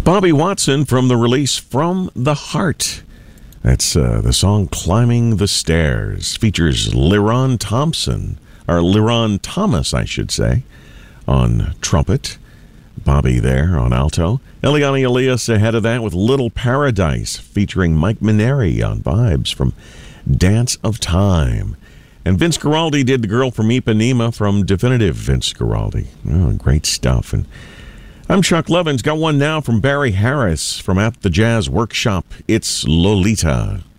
Bobby Watson from the release From the Heart. That's the song Climbing the Stairs. Features LeRon Thomas, I should say, on trumpet. Bobby there on alto. Eliane Elias ahead of that with Little Paradise, featuring Mike Mineri on vibes from Dance of Time. And Vince Guaraldi did The Girl from Ipanema from Definitive Vince Guaraldi. Oh, great stuff. And I'm Chuck Levins. Got one now from Barry Harris from At the Jazz Workshop. It's Lolita.